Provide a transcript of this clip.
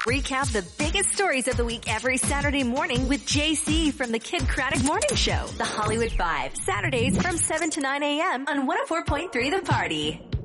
recap the biggest stories of the week every Saturday morning with JC from the Kid Craddock Morning Show, The Hollywood Five, Saturdays from 7 to 9 a.m. on 104.3 The Party.